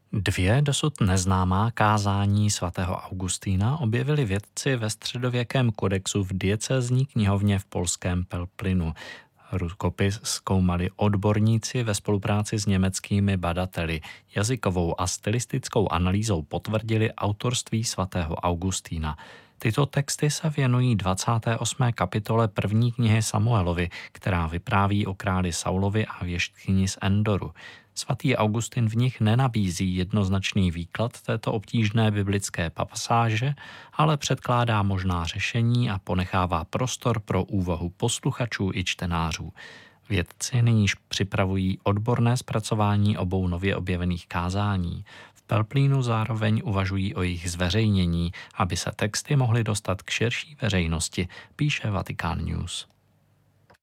Dvě dosud neznámá kázání svatého Augustína objevili vědci ve středověkém kodexu v diecézní knihovně v polském Pelplinu. Rukopis zkoumali odborníci ve spolupráci s německými badateli. Jazykovou a stylistickou analýzou potvrdili autorství svatého Augustína. Tyto texty se věnují 28. kapitole první knihy Samuelovi, která vypráví o králi Saulovi a věštkyni z Endoru. Svatý Augustin v nich nenabízí jednoznačný výklad této obtížné biblické pasáže, ale předkládá možná řešení a ponechává prostor pro úvahu posluchačů i čtenářů. Vědci nyní připravují odborné zpracování obou nově objevených kázání. V Pelplínu zároveň uvažují o jejich zveřejnění, aby se texty mohly dostat k širší veřejnosti, píše Vatican News.